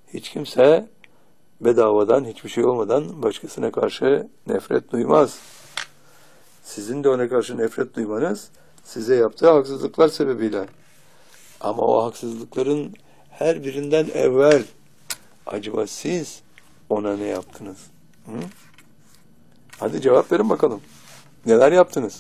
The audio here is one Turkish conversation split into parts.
Hiç kimse bedavadan, hiçbir şey olmadan başkasına karşı nefret duymaz. Sizin de ona karşı nefret duymanız size yaptığı haksızlıklar sebebiyle. Ama o haksızlıkların her birinden evvel acaba siz ona ne yaptınız? Hı? Hadi cevap verin bakalım. Neler yaptınız?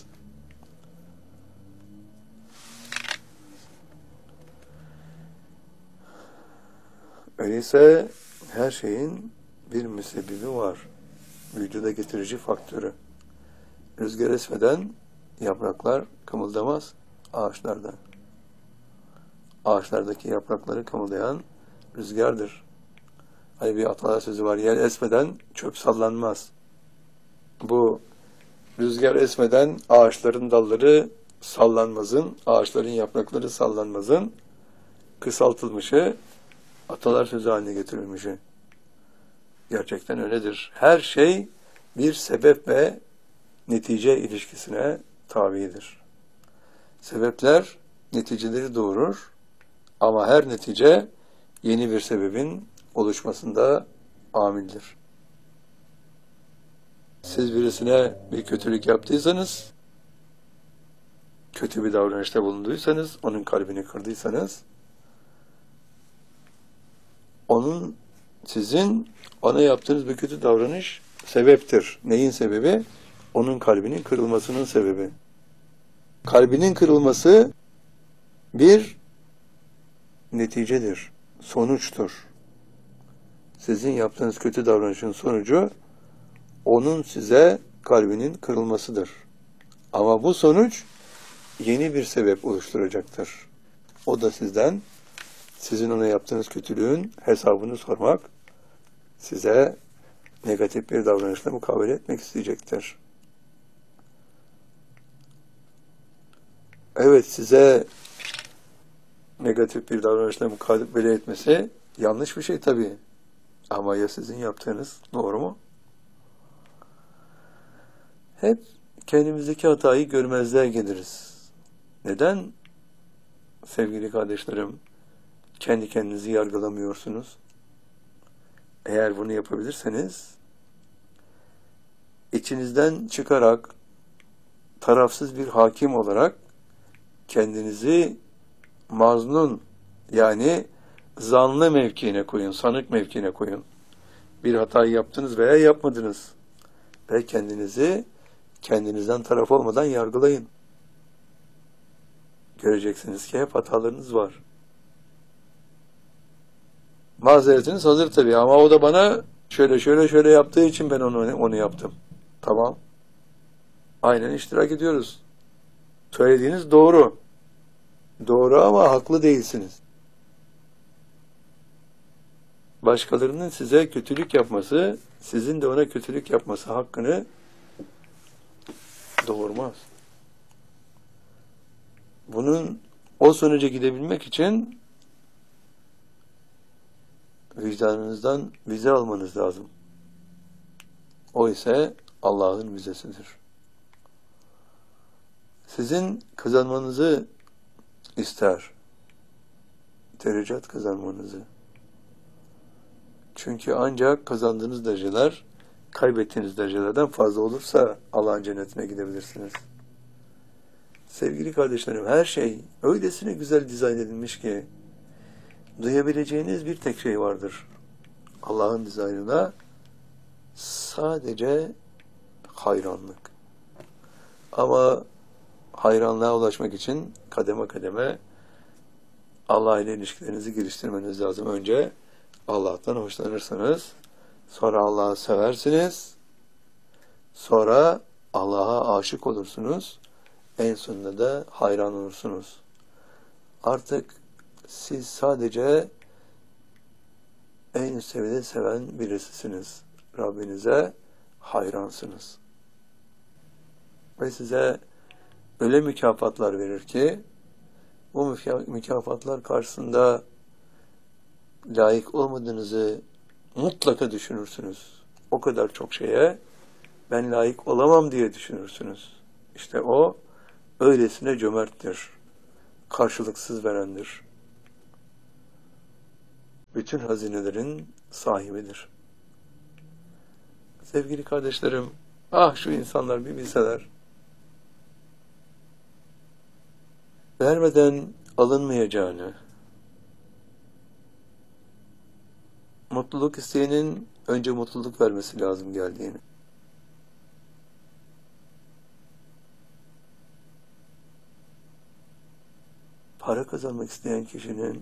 Öyleyse her şeyin bir müsebbibi var. Vücuda getirici faktörü. Rüzgar esmeden yapraklar kımıldamaz ağaçlarda. Ağaçlardaki yaprakları kımıldayan rüzgardır. Hani bir atasözü var, yer esmeden çöp sallanmaz. Bu rüzgar esmeden ağaçların dalları sallanmazın, ağaçların yaprakları sallanmazın kısaltılmışı, atalar sözü haline getirilmişi. Gerçekten öyledir. Her şey bir sebep ve netice ilişkisine tabidir. Sebepler neticeleri doğurur ama her netice yeni bir sebebin oluşmasında amildir. Siz birisine bir kötülük yaptıysanız, kötü bir davranışta bulunduysanız, onun kalbini kırdıysanız, sizin ona yaptığınız bir kötü davranış sebeptir. Neyin sebebi? Onun kalbinin kırılmasının sebebi. Kalbinin kırılması bir neticedir, sonuçtur. Sizin yaptığınız kötü davranışın sonucu, onun size kalbinin kırılmasıdır. Ama bu sonuç yeni bir sebep oluşturacaktır. O da sizin ona yaptığınız kötülüğün hesabını sormak, size negatif bir davranışla mukabele etmek isteyecektir. Evet, size negatif bir davranışla mukabele etmesi yanlış bir şey tabii. Ama ya sizin yaptığınız doğru mu? Hep kendimizdeki hatayı görmezden geliriz. Neden sevgili kardeşlerim kendi kendinizi yargılamıyorsunuz? Eğer bunu yapabilirseniz içinizden çıkarak tarafsız bir hakim olarak kendinizi maznun yani zanlı mevkiine koyun, sanık mevkiine koyun. Bir hatayı yaptınız veya yapmadınız. Ve kendinizden taraf olmadan yargılayın. Göreceksiniz ki hep hatalarınız var. Mazeretiniz hazır tabii ama o da bana şöyle yaptığı için ben onu yaptım. Tamam. Aynen iştirak ediyoruz. Söylediğiniz doğru. Doğru ama haklı değilsiniz. Başkalarının size kötülük yapması, sizin de ona kötülük yapması hakkını doğurmaz. O sonuca gidebilmek için vicdanınızdan vize almanız lazım. O ise Allah'ın vizesidir. Sizin kazanmanızı ister. Derecat kazanmanızı. Çünkü ancak kazandığınız dereceler kaybettiğiniz derecelerden fazla olursa Allah'ın cennetine gidebilirsiniz. Sevgili kardeşlerim, her şey öylesine güzel dizayn edilmiş ki duyabileceğiniz bir tek şey vardır. Allah'ın dizaynına sadece hayranlık. Ama hayranlığa ulaşmak için kademe kademe Allah ile ilişkilerinizi geliştirmeniz lazım. Önce Allah'tan hoşlanırsınız, sonra Allah'ı seversiniz, sonra Allah'a aşık olursunuz, en sonunda da hayran olursunuz. Artık siz sadece en üst seviyede seven birisisiniz. Rabbinize hayransınız. Ve size öyle mükafatlar verir ki, bu mükafatlar karşısında layık olmadığınızı mutlaka düşünürsünüz. O kadar çok şeye ben layık olamam diye düşünürsünüz. İşte o öylesine cömerttir. Karşılıksız verendir. bütün hazinelerin sahibidir. Sevgili kardeşlerim, ah şu insanlar bir bilseler, vermeden alınmayacağını, mutluluk isteyenin önce mutluluk vermesi lazım geldiğini, para kazanmak isteyen kişinin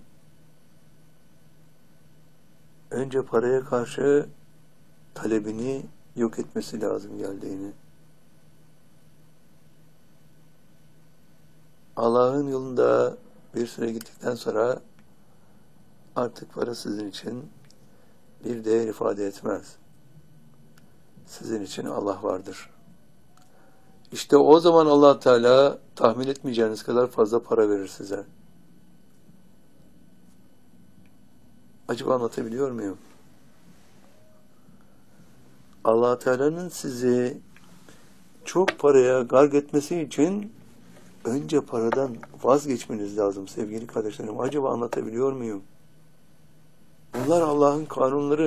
önce paraya karşı talebini yok etmesi lazım geldiğini, Allah'ın yolunda bir süre gittikten sonra artık para sizin için bir değer ifade etmez. Sizin için Allah vardır. İşte o zaman Allah Teala tahmin etmeyeceğiniz kadar fazla para verir size. Acaba anlatabiliyor muyum? Allah Teala'nın sizi çok paraya gark etmesi için önce paradan vazgeçmeniz lazım sevgili kardeşlerim. Acaba anlatabiliyor muyum? Bunlar Allah'ın kanunları.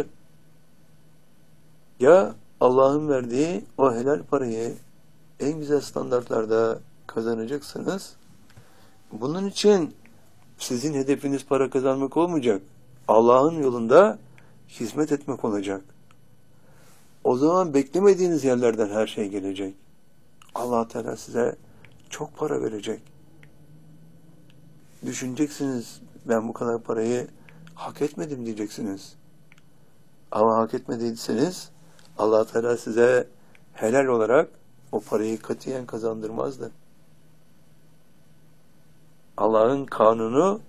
Ya Allah'ın verdiği o helal parayı en güzel standartlarda kazanacaksınız. Bunun için sizin hedefiniz para kazanmak olmayacak. Allah'ın yolunda hizmet etmek olacak. O zaman beklemediğiniz yerlerden her şey gelecek. Allah Teala size çok para verecek. Düşüneceksiniz, ben bu kadar parayı hak etmedim diyeceksiniz. Ama hak etmediyseniz Allah Teala size helal olarak o parayı katiyen kazandırmazdı. Allah'ın kanunu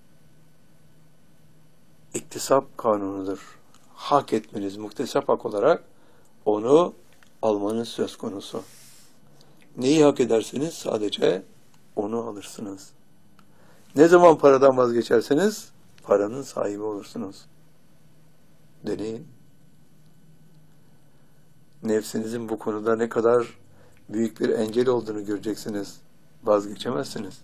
iktisap kanunudur. Hak etmeniz, muktesap hak olarak onu almanız söz konusu. Neyi hak edersiniz? Sadece onu alırsınız. Ne zaman paradan vazgeçerseniz paranın sahibi olursunuz. Deneyin. Nefsinizin bu konuda ne kadar büyük bir engel olduğunu göreceksiniz. Vazgeçemezsiniz.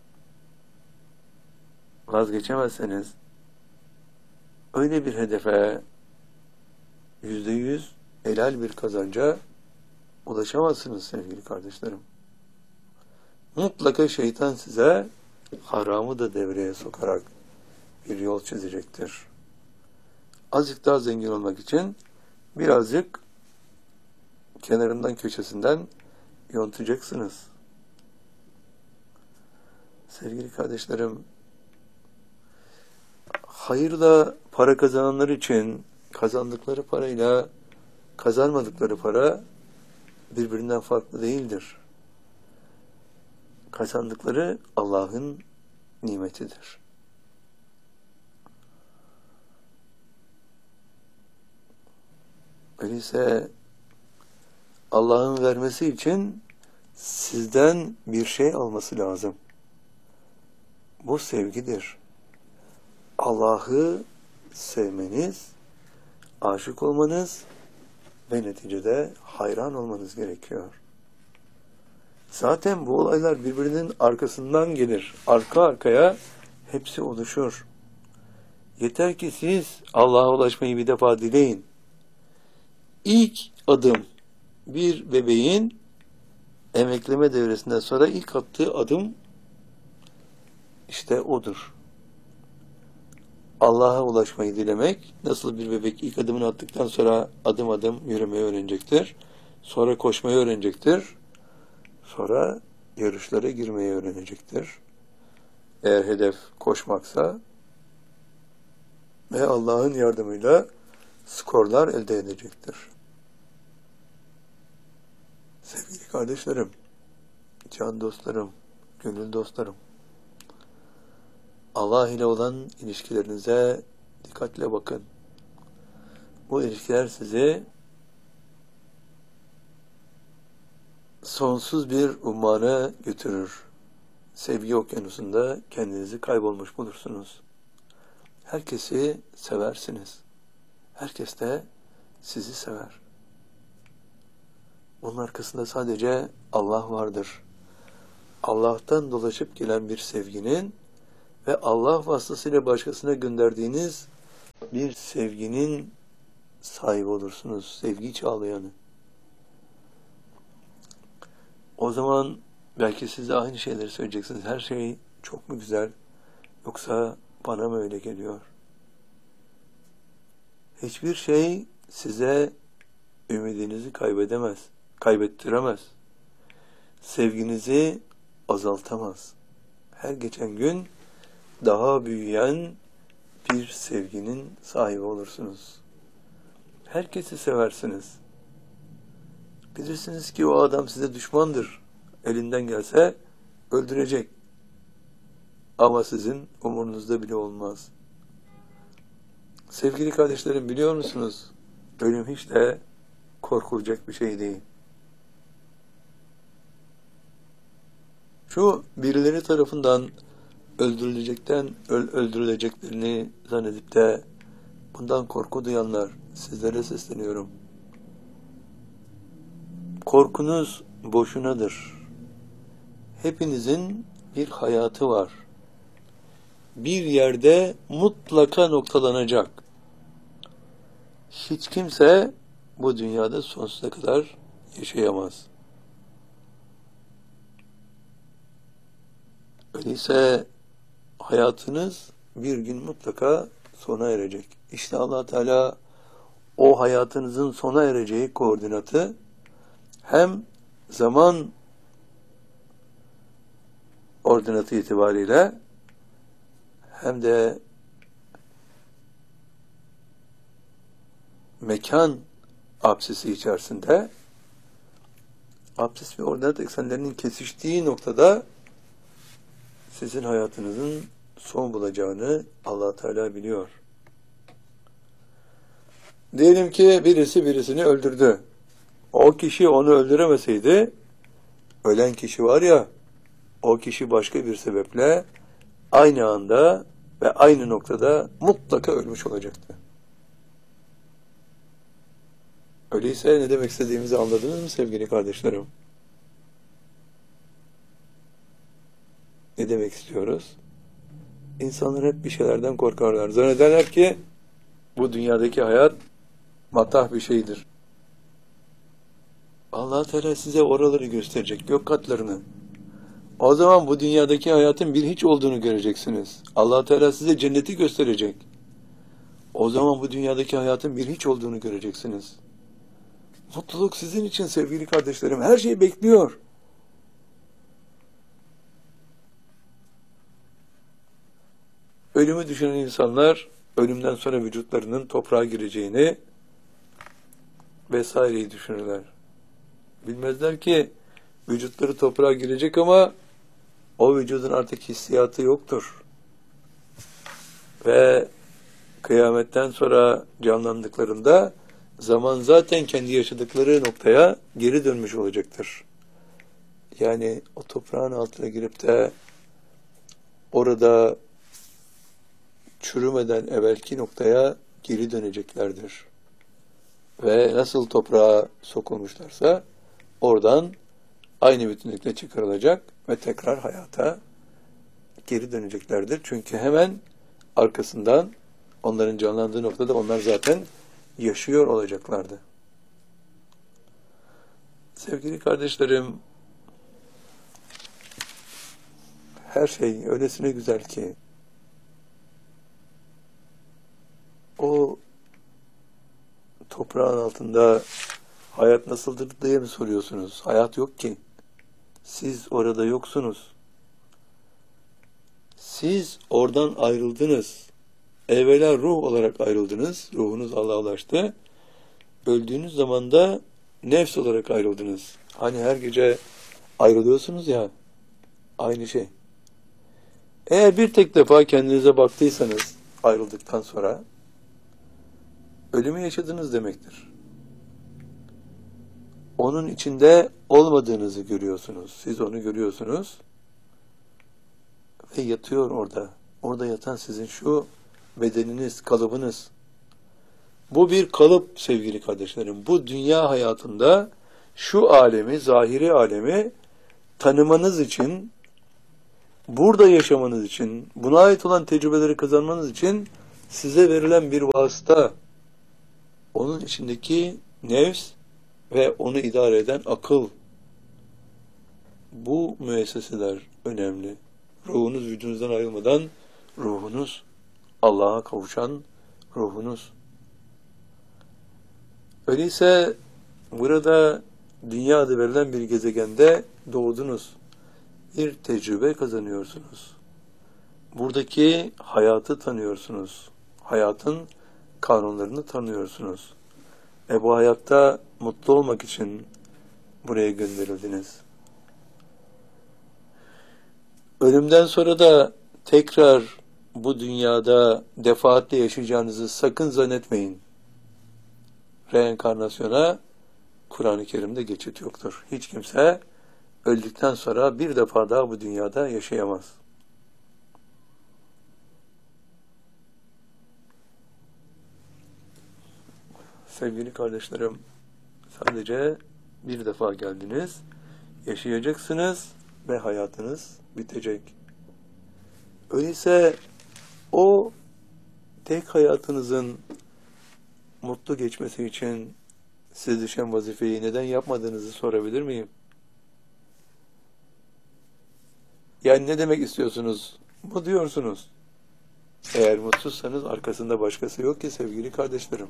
Vazgeçemezseniz öyle bir hedefe %100 helal bir kazanca ulaşamazsınız sevgili kardeşlerim. Mutlaka şeytan size haramı da devreye sokarak bir yol çizecektir. Azıcık daha zengin olmak için birazcık kenarından köşesinden yontacaksınız. Sevgili kardeşlerim, hayırla para kazananlar için kazandıkları parayla kazanmadıkları para birbirinden farklı değildir. Kazandıkları Allah'ın nimetidir. Öyleyse Allah'ın vermesi için sizden bir şey alması lazım. Bu sevgidir. Allah'ı sevmeniz, aşık olmanız ve neticede hayran olmanız gerekiyor. Zaten bu olaylar birbirinin arkasından gelir. Arka arkaya hepsi oluşur. Yeter ki siz Allah'a ulaşmayı bir defa dileyin. İlk adım bir bebeğin emekleme devresinden sonra ilk attığı adım işte odur. Allah'a ulaşmayı dilemek, nasıl bir bebek ilk adımını attıktan sonra adım adım yürümeyi öğrenecektir. Sonra koşmayı öğrenecektir. Sonra yarışlara girmeyi öğrenecektir. Eğer hedef koşmaksa ve Allah'ın yardımıyla skorlar elde edecektir. Sevgili kardeşlerim, can dostlarım, gönül dostlarım, Allah ile olan ilişkilerinize dikkatle bakın. Bu ilişkiler sizi sonsuz bir ummana götürür. Sevgi okyanusunda kendinizi kaybolmuş bulursunuz. Herkesi seversiniz. Herkes de sizi sever. Bunun arkasında sadece Allah vardır. Allah'tan dolaşıp gelen bir sevginin ve Allah vasıtasıyla başkasına gönderdiğiniz bir sevginin sahibi olursunuz. Sevgi çağlayanı. O zaman belki siz de aynı şeyleri söyleyeceksiniz. Her şey çok mu güzel? Yoksa bana mı öyle geliyor? Hiçbir şey size ümidinizi kaybettiremez. Sevginizi azaltamaz. Her geçen gün daha büyüyen bir sevginin sahibi olursunuz. Herkesi seversiniz. Bilirsiniz ki o adam size düşmandır. Elinden gelse öldürecek. Ama sizin umurunuzda bile olmaz. Sevgili kardeşlerim, biliyor musunuz? Ölüm hiç de korkulacak bir şey değil. Şu birileri tarafından öldürüleceklerini zannedip de bundan korku duyanlar, sizlere sesleniyorum. Korkunuz boşunadır. Hepinizin bir hayatı var. Bir yerde mutlaka noktalanacak. Hiç kimse bu dünyada sonsuza kadar yaşayamaz. Öyleyse hayatınız bir gün mutlaka sona erecek. İşte Allah Teala o hayatınızın sona ereceği koordinatı hem zaman ordinatı itibariyle hem de mekan apsisi içerisinde, apsis ve ordinat eksenlerinin kesiştiği noktada sizin hayatınızın son bulacağını Allah Teala biliyor. Diyelim ki birisi birisini öldürdü. O kişi onu öldüremeseydi, ölen kişi var ya, o kişi başka bir sebeple aynı anda ve aynı noktada mutlaka ölmüş olacaktı. Öyleyse ne demek istediğimizi anladınız mı sevgili kardeşlerim? Ne demek istiyoruz? İnsanlar hep bir şeylerden korkarlar. Zannederler ki bu dünyadaki hayat matah bir şeydir. Allah Teala size oraları gösterecek, gök katlarını. O zaman bu dünyadaki hayatın bir hiç olduğunu göreceksiniz. Allah Teala size cenneti gösterecek. O zaman bu dünyadaki hayatın bir hiç olduğunu göreceksiniz. Mutluluk sizin için sevgili kardeşlerim. Her şey bekliyor. Ölümü düşünen insanlar ölümden sonra vücutlarının toprağa gireceğini vesaireyi düşünürler. Bilmezler ki vücutları toprağa girecek ama o vücudun artık hissiyatı yoktur. Ve kıyametten sonra canlandıklarında zaman zaten kendi yaşadıkları noktaya geri dönmüş olacaktır. Yani o toprağın altına girip de orada çürümeden evvelki noktaya geri döneceklerdir. Ve nasıl toprağa sokulmuşlarsa oradan aynı bütünlükle çıkarılacak ve tekrar hayata geri döneceklerdir. Çünkü hemen arkasından onların canlandığı noktada onlar zaten yaşıyor olacaklardı. Sevgili kardeşlerim, her şey öylesine güzel ki o toprağın altında hayat nasıldır diye mi soruyorsunuz? Hayat yok ki. Siz orada yoksunuz. Siz oradan ayrıldınız. Evvela ruh olarak ayrıldınız. Ruhunuz Allah'a ulaştı. Öldüğünüz zaman da nefs olarak ayrıldınız. Hani her gece ayrılıyorsunuz ya, aynı şey. Eğer bir tek defa kendinize baktıysanız ayrıldıktan sonra ölümü yaşadınız demektir. Onun içinde olmadığınızı görüyorsunuz. Siz onu görüyorsunuz ve yatıyor orada. Orada yatan sizin şu bedeniniz, kalıbınız. Bu bir kalıp sevgili kardeşlerim. Bu dünya hayatında şu alemi, zahiri alemi tanımanız için, burada yaşamanız için, buna ait olan tecrübeleri kazanmanız için size verilen bir vasıta, onun içindeki nefs ve onu idare eden akıl. Bu müesseseler önemli. Ruhunuz vücudunuzdan ayrılmadan ruhunuz Allah'a kavuşan ruhunuz. Öyleyse burada dünya adı verilen bir gezegende doğdunuz. Bir tecrübe kazanıyorsunuz. Buradaki hayatı tanıyorsunuz. Hayatın kanunlarını tanıyorsunuz. Bu hayatta mutlu olmak için buraya gönderildiniz. Ölümden sonra da tekrar bu dünyada defaatle yaşayacağınızı sakın zannetmeyin. Reenkarnasyona Kur'an-ı Kerim'de geçit yoktur. Hiç kimse öldükten sonra bir defa daha bu dünyada yaşayamaz. Sevgili kardeşlerim, sadece bir defa geldiniz, yaşayacaksınız ve hayatınız bitecek. Öyleyse o tek hayatınızın mutlu geçmesi için size düşen vazifeyi neden yapmadığınızı sorabilir miyim? Yani ne demek istiyorsunuz? Bu diyorsunuz. Eğer mutsuzsanız arkasında başkası yok ki sevgili kardeşlerim.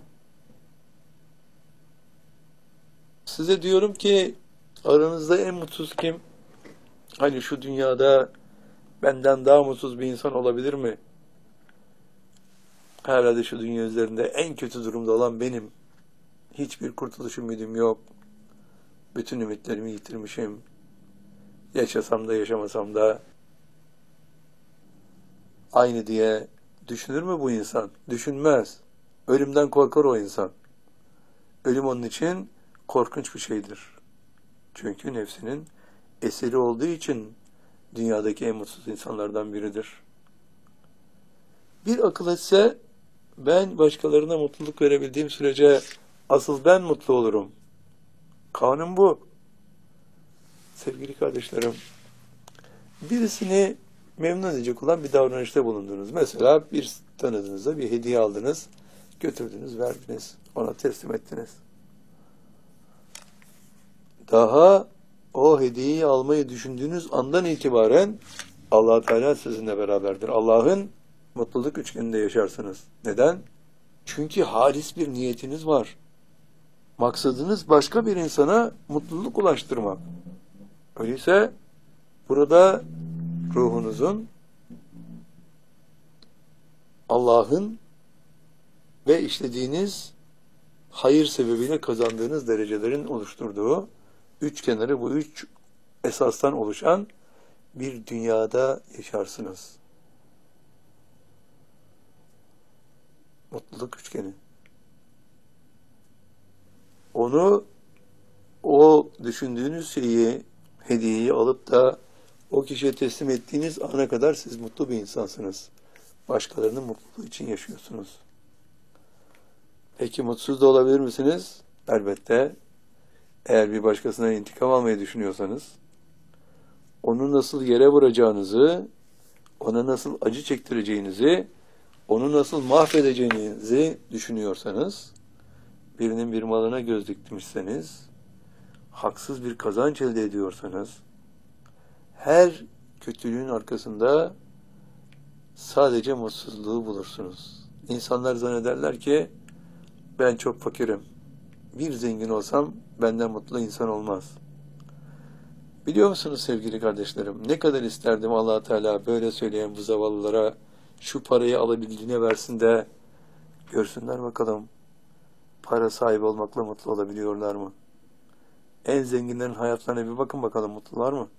Size diyorum ki aranızda en mutsuz kim? Hani şu dünyada benden daha mutsuz bir insan olabilir mi? Herhalde şu dünya üzerinde en kötü durumda olan benim. Hiçbir kurtuluş ümidim yok. Bütün ümitlerimi yitirmişim. Yaşasam da yaşamasam da aynı diye düşünür mü bu insan? Düşünmez. Ölümden korkar o insan. Ölüm onun için korkunç bir şeydir. Çünkü nefsinin esiri olduğu için dünyadaki en mutsuz insanlardan biridir. Bir akıl etse ben başkalarına mutluluk verebildiğim sürece asıl ben mutlu olurum. Kanun bu. Sevgili kardeşlerim, birisini memnun edecek olan bir davranışta bulundunuz. Mesela bir tanıdığınıza bir hediye aldınız, götürdünüz, verdiniz, ona teslim ettiniz. Daha o hediyeyi almayı düşündüğünüz andan itibaren Allah Teala sizinle beraberdir. Allah'ın mutluluk üçgeninde yaşarsınız. Neden? Çünkü halis bir niyetiniz var. Maksadınız başka bir insana mutluluk ulaştırmak. Öyleyse burada ruhunuzun Allah'ın ve işlediğiniz hayır sebebiyle kazandığınız derecelerin oluşturduğu üç kenarı, bu üç esastan oluşan bir dünyada yaşarsınız. Mutluluk üçgeni. Onu, o düşündüğünüz şeyi, hediyeyi alıp da o kişiye teslim ettiğiniz ana kadar siz mutlu bir insansınız. Başkalarının mutluluğu için yaşıyorsunuz. Peki mutsuz da olabilir misiniz? Elbette. Eğer bir başkasına intikam almayı düşünüyorsanız, onu nasıl yere vuracağınızı, ona nasıl acı çektireceğinizi, onu nasıl mahvedeceğinizi düşünüyorsanız, birinin bir malına göz dikmişseniz, haksız bir kazanç elde ediyorsanız, her kötülüğün arkasında sadece mutsuzluğu bulursunuz. İnsanlar zannederler ki ben çok fakirim. Bir zengin olsam benden mutlu insan olmaz. Biliyor musunuz sevgili kardeşlerim? Ne kadar isterdim Allah Teala böyle söyleyen bu zavallılara şu parayı alabildiğine versin de görsünler bakalım para sahibi olmakla mutlu olabiliyorlar mı? En zenginlerin hayatlarına bir bakın bakalım mutlular mı?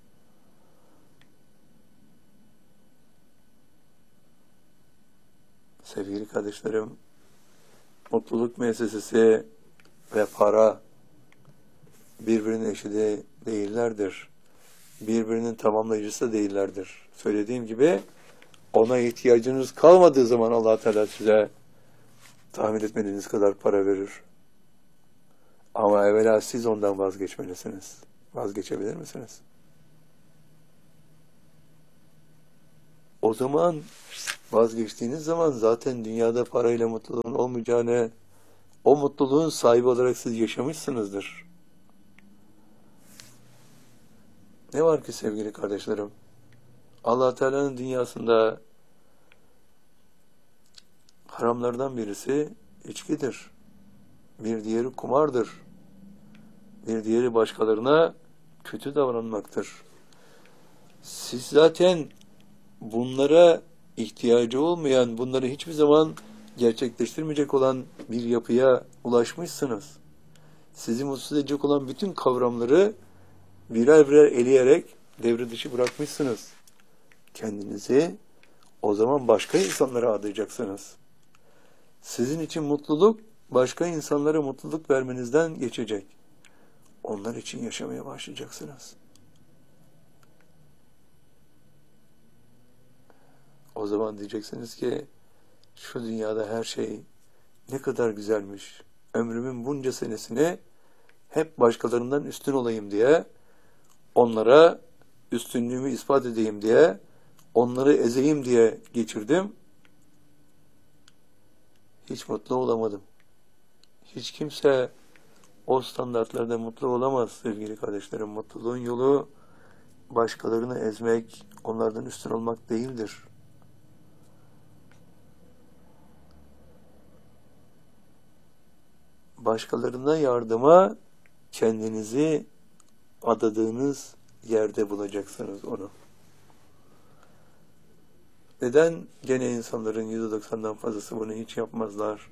Sevgili kardeşlerim, mutluluk müessesesi ve para birbirinin eşi de değillerdir. Birbirinin tamamlayıcısı da değillerdir. Söylediğim gibi ona ihtiyacınız kalmadığı zaman Allah Teala size tahmin etmediğiniz kadar para verir. Ama evvela siz ondan vazgeçmelisiniz. Vazgeçebilir misiniz? O zaman Vazgeçtiğiniz zaman zaten dünyada parayla mutluluğun olmayacağını, o mutluluğun sahibi olarak siz yaşamışsınızdır. Ne var ki sevgili kardeşlerim? Allah Teala'nın dünyasında haramlardan birisi içkidir. Bir diğeri kumardır. Bir diğeri başkalarına kötü davranmaktır. Siz zaten bunlara ihtiyacı olmayan, bunları hiçbir zaman gerçekleştirmeyecek olan bir yapıya ulaşmışsınız. Sizi mutsuz edecek olan bütün kavramları birer birer eleyerek devre dışı bırakmışsınız. Kendinizi o zaman başka insanlara adayacaksınız. Sizin için mutluluk başka insanlara mutluluk vermenizden geçecek. Onlar için yaşamaya başlayacaksınız. O zaman diyeceksiniz ki şu dünyada her şey ne kadar güzelmiş. Ömrümün bunca senesini hep başkalarından üstün olayım diye, onlara üstünlüğümü ispat edeyim diye, onları ezeyim diye geçirdim. Hiç mutlu olamadım. Hiç kimse o standartlarda mutlu olamaz sevgili kardeşlerim. Mutluluğun yolu başkalarını ezmek, onlardan üstün olmak değildir. Başkalarına yardıma kendinizi adadığınız yerde bulacaksınız onu. Neden gene insanların %90'dan fazlası bunu hiç yapmazlar?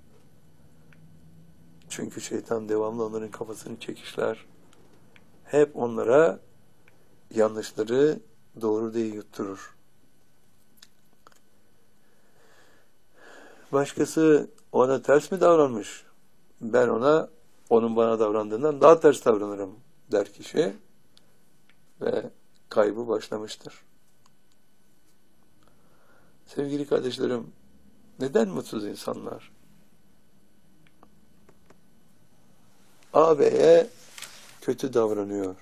Çünkü şeytan devamlı onların kafasını çekişler. Hep onlara yanlışları doğru diye yutturur. Başkası ona ters mi davranmış? Ben ona, onun bana davrandığından daha ters davranırım der kişi ve kaybı başlamıştır. Sevgili kardeşlerim, neden mutsuz insanlar? Ağabeye kötü davranıyor.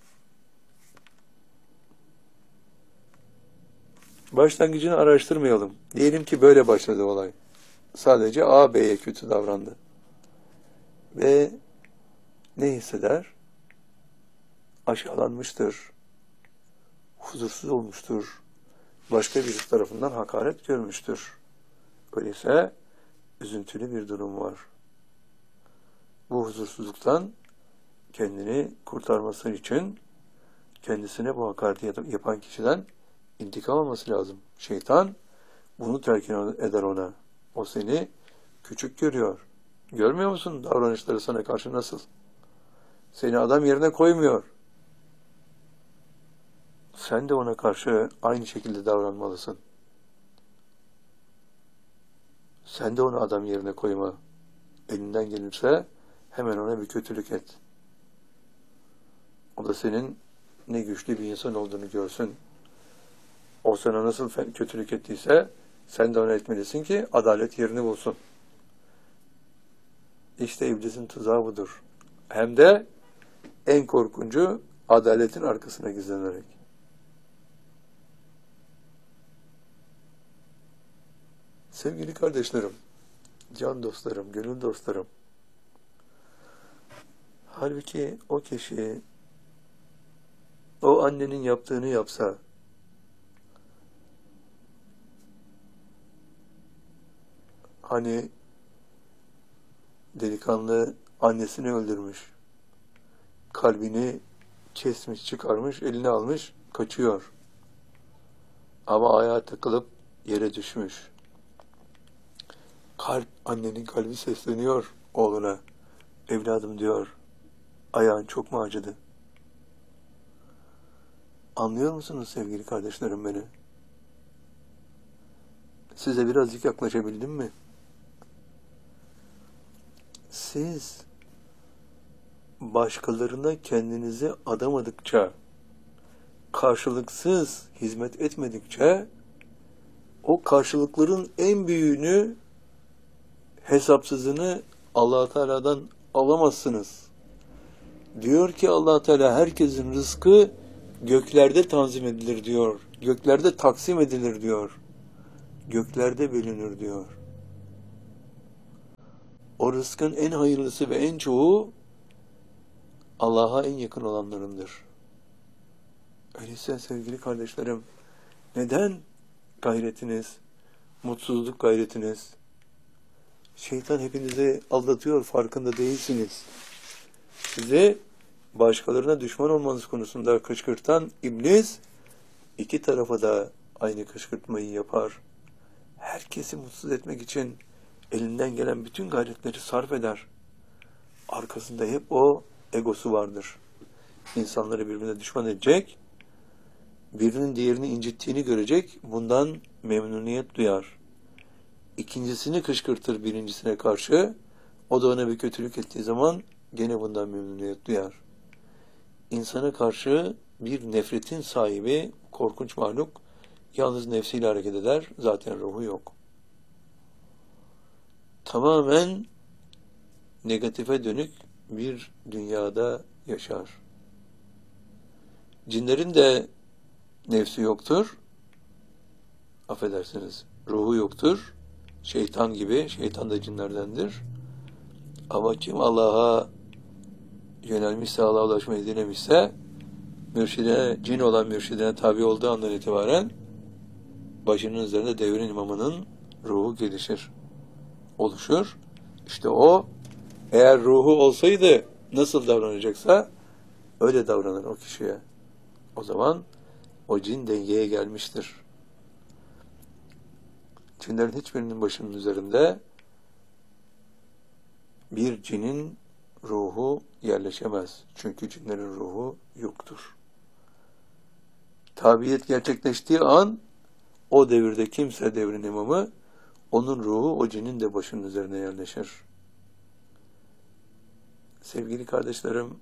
Başlangıcını araştırmayalım. Diyelim ki böyle başladı olay. Sadece ağabeye kötü davrandı. Ve ne hisseder? Aşağılanmıştır. Huzursuz olmuştur. Başka birisi tarafından hakaret görmüştür. Öyleyse üzüntülü bir durum var. Bu huzursuzluktan kendini kurtarması için kendisine bu hakareti yapan kişiden intikam alması lazım. Şeytan bunu telkin eder ona. O seni küçük görüyor. Görmüyor musun davranışları sana karşı nasıl? Seni adam yerine koymuyor. Sen de ona karşı aynı şekilde davranmalısın. Sen de onu adam yerine koyma. Elinden gelirse hemen ona bir kötülük et. O da senin ne güçlü bir insan olduğunu görsün. O sana nasıl kötülük ettiyse sen de ona etmelisin ki adalet yerini bulsun. İşte iblisin tuzağı budur. Hem de en korkuncu adaletin arkasına gizlenerek. Sevgili kardeşlerim, can dostlarım, gönül dostlarım, halbuki o kişi o annenin yaptığını yapsa, hani delikanlı annesini öldürmüş, kalbini kesmiş, çıkarmış, eline almış, kaçıyor. Ama ayağa takılıp yere düşmüş. Annenin kalbi sesleniyor oğluna. Evladım diyor, ayağın çok mu acıdı? Anlıyor musunuz sevgili kardeşlerim beni? Size birazcık yaklaşabildim mi? Siz başkalarına kendinizi adamadıkça, karşılıksız hizmet etmedikçe, o karşılıkların en büyüğünü, hesapsızını Allah Teala'dan alamazsınız. Diyor ki Allah Teala, herkesin rızkı göklerde tanzim edilir diyor. Göklerde taksim edilir diyor. göklerde bölünür diyor. O rızkın en hayırlısı ve en çoğu Allah'a en yakın olanlarındır. Öyleyse sevgili kardeşlerim, neden gayretiniz, mutsuzluk gayretiniz? Şeytan hepinizi aldatıyor, farkında değilsiniz. Sizi başkalarına düşman olmanız konusunda kışkırtan iblis, iki tarafa da aynı kışkırtmayı yapar. Herkesi mutsuz etmek için elinden gelen bütün gayretleri sarf eder. Arkasında hep o egosu vardır. İnsanları birbirine düşman edecek, birinin diğerini incittiğini görecek, bundan memnuniyet duyar. İkincisini kışkırtır birincisine karşı, o da ona bir kötülük ettiği zaman gene bundan memnuniyet duyar. İnsana karşı bir nefretin sahibi, korkunç mahluk, yalnız nefsiyle hareket eder, zaten ruhu yok. Tamamen negatife dönük bir dünyada yaşar. Cinlerin de nefsi yoktur, affedersiniz, ruhu yoktur. Şeytan gibi, şeytan da cinlerdendir. Ama kim Allah'a yönelmişse, Allah'a ulaşmayı dilemişse, mürşidine, cin olan mürşidine tabi olduğu andan itibaren başının üzerinde devrin imamının ruhu gelişir, oluşur. İşte o, eğer ruhu olsaydı nasıl davranacaksa öyle davranır o kişiye. O zaman o cin dengeye gelmiştir. Cinlerin hiçbirinin başının üzerinde bir cinin ruhu yerleşemez. Çünkü cinlerin ruhu yoktur. Tabiyet gerçekleştiği an o devirde kimse devrin imamı, onun ruhu o cinin de başının üzerine yerleşir. Sevgili kardeşlerim,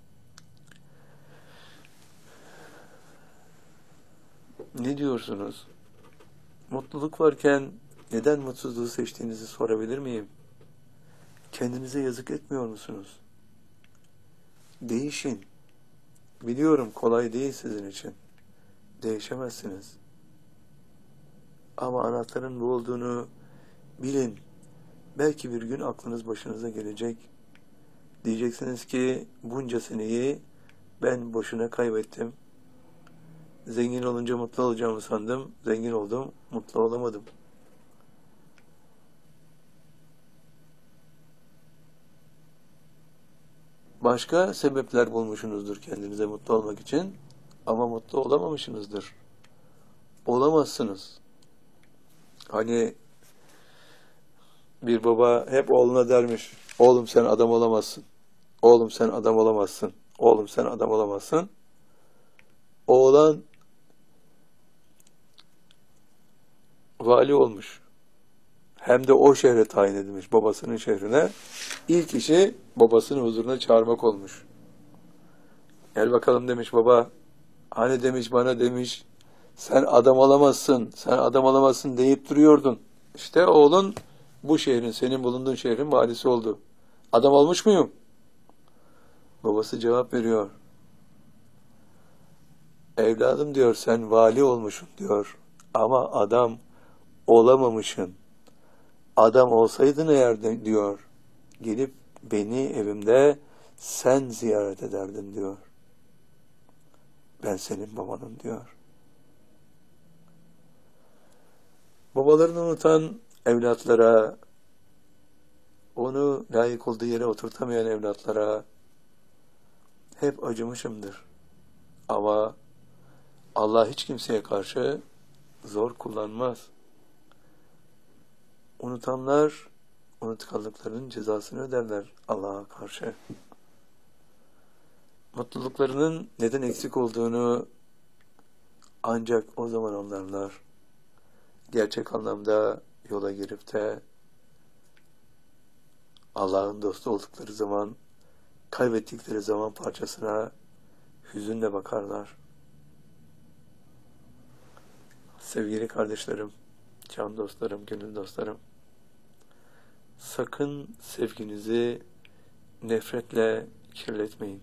ne diyorsunuz? Mutluluk varken neden mutsuzluğu seçtiğinizi sorabilir miyim? Kendinize yazık etmiyor musunuz? Değişin. Biliyorum kolay değil sizin için. Değişemezsiniz. Ama anahtarın bu olduğunu bilin. Belki bir gün aklınız başınıza gelecek. Diyeceksiniz ki bunca seneyi ben boşuna kaybettim. Zengin olunca mutlu olacağımı sandım. Zengin oldum, mutlu olamadım. Başka sebepler bulmuşsunuzdur kendinize mutlu olmak için ama mutlu olamamışsınızdır. Olamazsınız. Hani bir baba hep oğluna dermiş, oğlum sen adam olamazsın. Oğlum sen adam olamazsın. Oğlum sen adam olamazsın. Oğlan vali olmuş. Hem de o şehre tayin edilmiş, babasının şehrine. İlk işi babasının huzuruna çağırmak olmuş. Gel bakalım demiş baba. Hani demiş bana demiş, sen adam olamazsın, sen adam olamazsın deyip duruyordun. İşte oğlun bu şehrin, senin bulunduğun şehrin valisi oldu. Adam olmuş muyum? Babası cevap veriyor. Evladım diyor, sen vali olmuşsun diyor. Ama adam olamamışsın. Adam olsaydın eğer diyor, gelip beni evimde sen ziyaret ederdin diyor. Ben senin babanım diyor. Babalarını unutan evlatlara, onu layık olduğu yere oturtamayan evlatlara hep acımışımdır. Ama Allah hiç kimseye karşı zor kullanmaz. Unutanlar unutkanlıklarının cezasını öderler Allah'a karşı. Mutluluklarının neden eksik olduğunu ancak o zaman anlarlar. Gerçek anlamda yola girip de Allah'ın dostu oldukları zaman, kaybettikleri zaman parçasına hüzünle bakarlar. Sevgili kardeşlerim, can dostlarım, gönül dostlarım, sakın sevginizi nefretle kirletmeyin.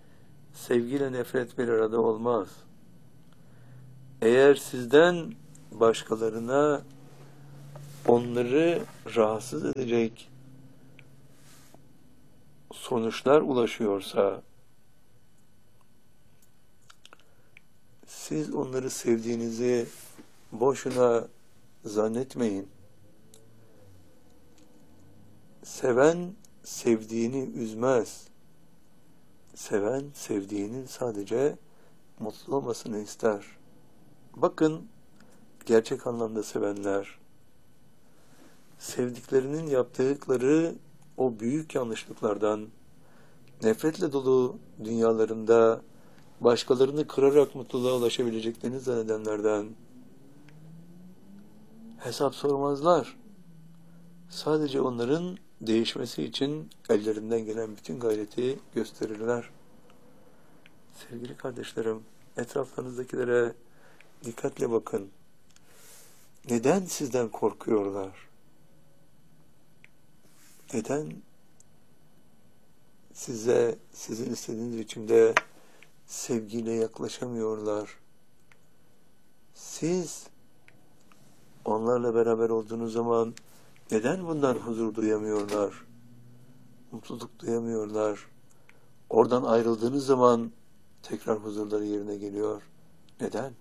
Sevgiyle nefret bir arada olmaz. Eğer sizden başkalarına onları rahatsız edecek sonuçlar ulaşıyorsa, siz onları sevdiğinizi boşuna zannetmeyin. Seven sevdiğini üzmez. Seven sevdiğinin sadece mutlu olmasını ister. Bakın, gerçek anlamda sevenler, sevdiklerinin yaptıkları o büyük yanlışlıklardan, nefretle dolu dünyalarında başkalarını kırarak mutluluğa ulaşabileceklerini zannedenlerden hesap sormazlar. Sadece onların değişmesi için ellerinden gelen bütün gayreti gösterirler. Sevgili kardeşlerim, etraflarınızdakilere dikkatle bakın. Neden sizden korkuyorlar? Neden size, sizin istediğiniz biçimde sevgiyle yaklaşamıyorlar? Siz onlarla beraber olduğunuz zaman neden bundan huzur duyamıyorlar? Mutluluk duyamıyorlar? Oradan ayrıldığınız zaman tekrar huzurları yerine geliyor. Neden?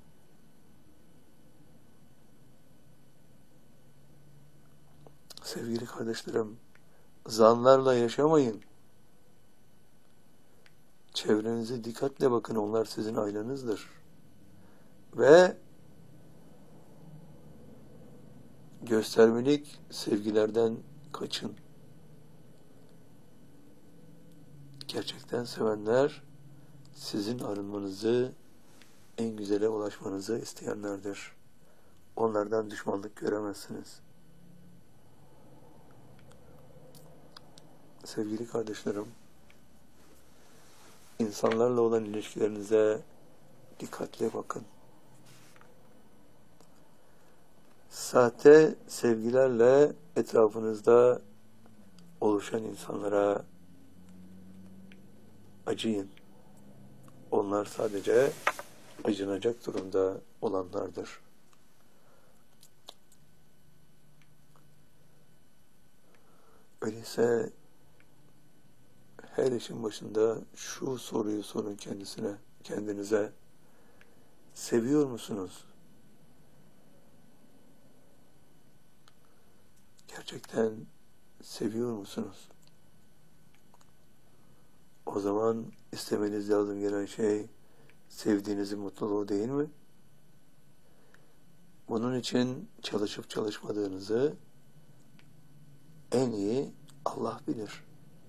Sevgili kardeşlerim, zanlarla yaşamayın. Çevrenize dikkatle bakın, onlar sizin ailenizdir. Ve göstermelik sevgilerden kaçın. Gerçekten sevenler sizin arınmanızı, en güzele ulaşmanızı isteyenlerdir. Onlardan düşmanlık göremezsiniz. Sevgili kardeşlerim, insanlarla olan ilişkilerinize dikkatle bakın. Sahte sevgilerle etrafınızda oluşan insanlara acıyın. Onlar sadece acınacak durumda olanlardır. Öyleyse her işin başında şu soruyu sorun kendinize. Seviyor musunuz? Gerçekten seviyor musunuz? O zaman istemeniz lazım gelen şey sevdiğinizin mutluluğu değil mi? Bunun için çalışıp çalışmadığınızı en iyi Allah bilir.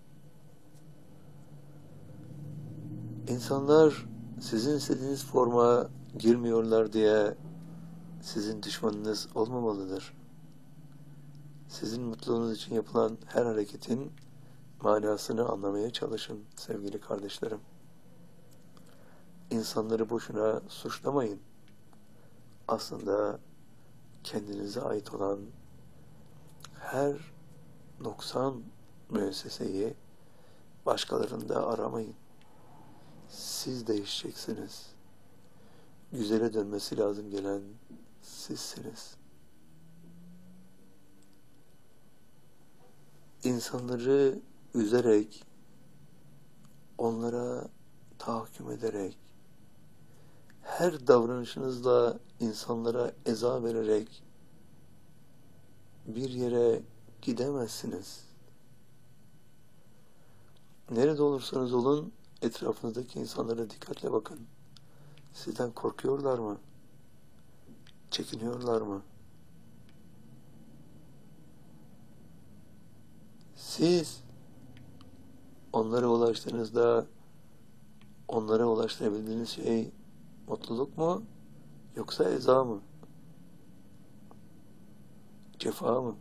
İnsanlar sizin istediğiniz forma girmiyorlar diye sizin düşmanınız olmamalıdır. Sizin mutluluğunuz için yapılan her hareketin manasını anlamaya çalışın sevgili kardeşlerim. İnsanları boşuna suçlamayın. Aslında kendinize ait olan her noksan müesseseyi başkalarında aramayın. Siz değişeceksiniz. Güzele dönmesi lazım gelen sizsiniz. İnsanları üzerek, onlara tahakküm ederek, her davranışınızla insanlara eza vererek bir yere gidemezsiniz. Nerede olursanız olun, etrafınızdaki insanlara dikkatle bakın. Sizden korkuyorlar mı? Çekiniyorlar mı? Siz onlara ulaştığınızda onlara ulaştırabildiğiniz şey mutluluk mu? Yoksa eza mı? Cefa mı?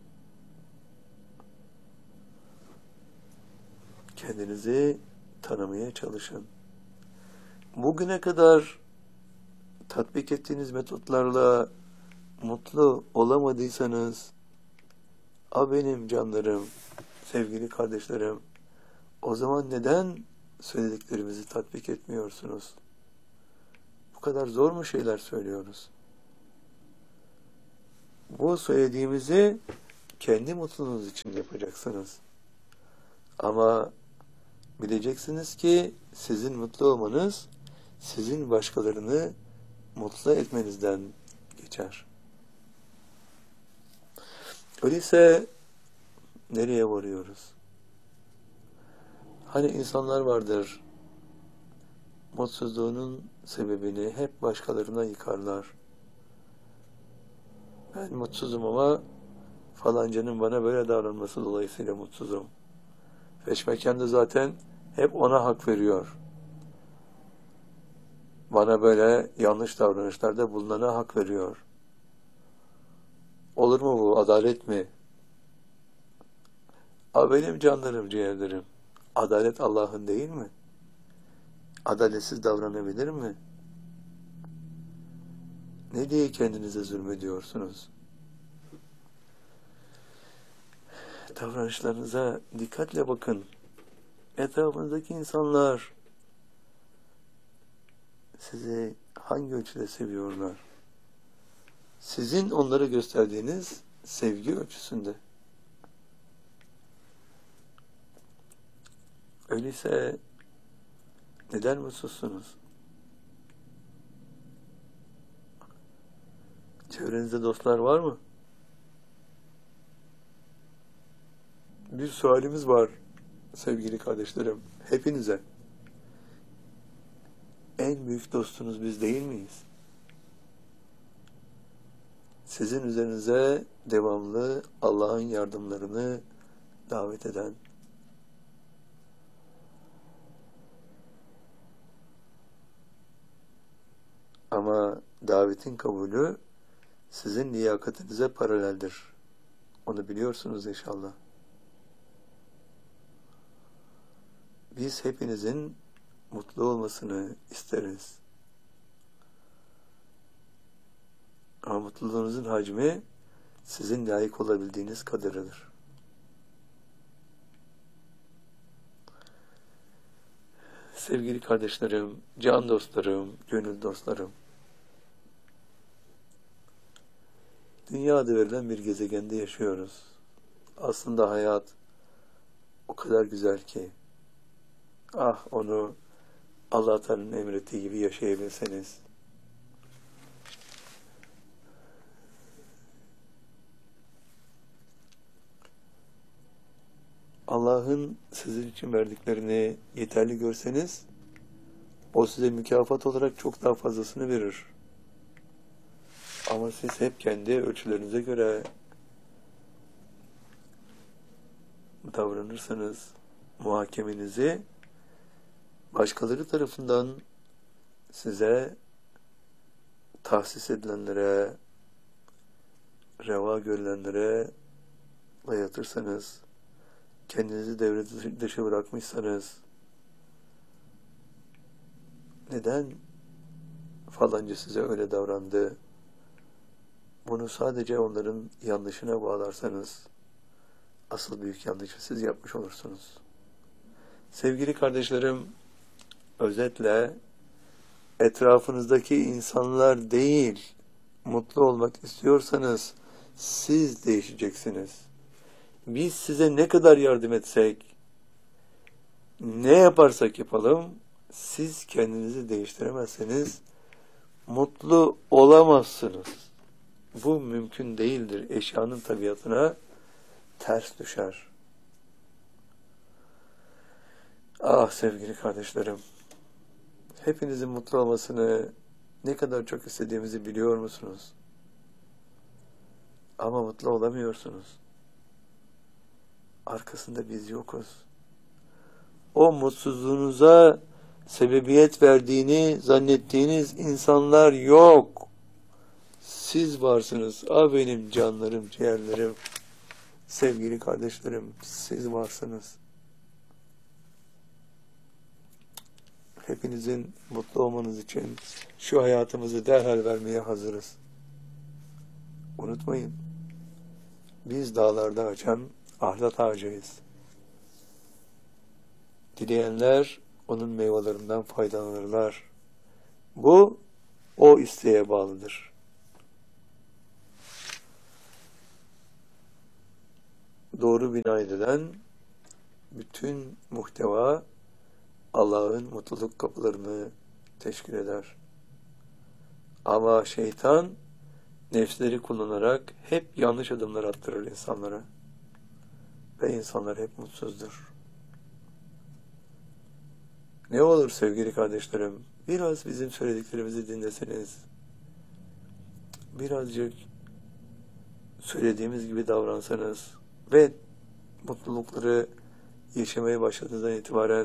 Kendinizi tanımaya çalışın. Bugüne kadar tatbik ettiğiniz metotlarla mutlu olamadıysanız, benim canlarım, sevgili kardeşlerim, o zaman neden söylediklerimizi tatbik etmiyorsunuz? Bu kadar zor mu şeyler söylüyoruz? Bu söylediğimizi kendi mutluluğunuz için yapacaksınız. Ama bileceksiniz ki sizin mutlu olmanız sizin başkalarını mutlu etmenizden geçer. Öyleyse nereye varıyoruz? Hani insanlar vardır, mutsuzluğunun sebebini hep başkalarına yıkarlar. Ben mutsuzum ama falancanın bana böyle davranması dolayısıyla mutsuzum. Peşmeken de zaten hep ona hak veriyor. Bana böyle yanlış davranışlarda bulunana hak veriyor. Olur mu bu? Adalet mi? Benim canlarım, ciğerlerim. Adalet Allah'ın değil mi? Adaletsiz davranabilir mi? Ne diye kendinize zulmediyorsunuz? Davranışlarınıza dikkatle bakın. Etrafınızdaki insanlar sizi hangi ölçüde seviyorlar? Sizin onlara gösterdiğiniz sevgi ölçüsünde. Öyleyse neden mutsuzsunuz? Çevrenizde dostlar var mı? Bir sualimiz var sevgili kardeşlerim, hepinize. En büyük dostunuz biz değil miyiz? Sizin üzerinize devamlı Allah'ın yardımlarını davet eden, ama davetin kabulü sizin liyakatinize paraleldir. Onu biliyorsunuz inşallah. Biz hepinizin mutlu olmasını isteriz. Ama mutluluğunuzun hacmi sizin layık olabildiğiniz kadarıdır. Sevgili kardeşlerim, can dostlarım, gönül dostlarım, dünya adı verilen bir gezegende yaşıyoruz. Aslında hayat o kadar güzel ki, onu Allah Teala'nın emrettiği gibi yaşayabilseniz. Allah'ın sizin için verdiklerini yeterli görseniz, o size mükafat olarak çok daha fazlasını verir. Ama siz hep kendi ölçülerinize göre davranırsanız, muhakemenizi başkaları tarafından size tahsis edilenlere, reva görülenlere dayatırsanız, kendinizi devre dışı bırakmışsanız, neden falanca size öyle davrandı? Bunu sadece onların yanlışına bağlarsanız, asıl büyük yanlışı siz yapmış olursunuz. Sevgili kardeşlerim, özetle etrafınızdaki insanlar değil, mutlu olmak istiyorsanız siz değişeceksiniz. Biz size ne kadar yardım etsek, ne yaparsak yapalım, siz kendinizi değiştiremezseniz mutlu olamazsınız. Bu mümkün değildir. Eşyanın tabiatına ters düşer. Sevgili kardeşlerim, hepinizin mutlu olmasını ne kadar çok istediğimizi biliyor musunuz? Ama mutlu olamıyorsunuz. Arkasında biz yokuz. O mutsuzluğunuza sebebiyet verdiğini zannettiğiniz insanlar yok. Siz varsınız. Benim canlarım, ciğerlerim, sevgili kardeşlerim, siz varsınız. Hepinizin mutlu olmanız için şu hayatımızı derhal vermeye hazırız. Unutmayın, biz dağlarda açan ahlat ağacıyız. Dileyenler onun meyvelerinden faydalanırlar. Bu o isteğe bağlıdır. doğru bina edilen bütün muhteva Allah'ın mutluluk kapılarını teşkil eder. Ama şeytan nefsleri kullanarak hep yanlış adımlar attırır insanlara. Ve insanlar hep mutsuzdur. Ne olur sevgili kardeşlerim, biraz bizim söylediklerimizi dinleseniz, birazcık söylediğimiz gibi davransanız ve mutlulukları yaşamaya başladığınızdan itibaren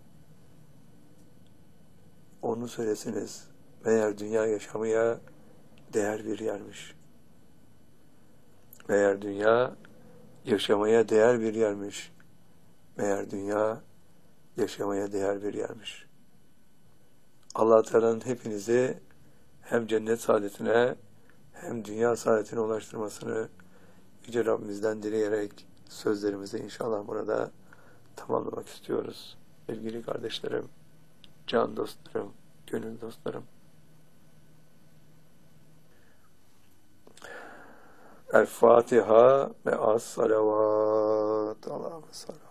onu söylesiniz. Meğer dünya yaşamaya değer bir yermiş. Meğer dünya yaşamaya değer bir yermiş. Meğer dünya yaşamaya değer bir yermiş. Allah Teala'nın hepinizi hem cennet saadetine hem dünya saadetine ulaştırmasını Yüce Rabbimizden dileyerek sözlerimizi inşallah burada tamamlamak istiyoruz. Sevgili kardeşlerim, can dostlarım, gönül dostlarım. El Fatiha ve as salavat. Allah'a salli.